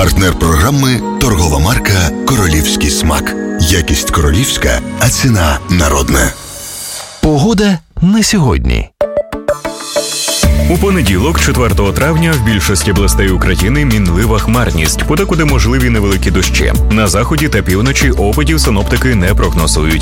Партнер програми – торгова марка «Королівський смак». Якість королівська, а ціна народна. Погода на сьогодні. У понеділок, 4 травня, в більшості областей України мінлива хмарність, подекуди можливі невеликі дощі. На заході та півночі опадів синоптики не прогнозують.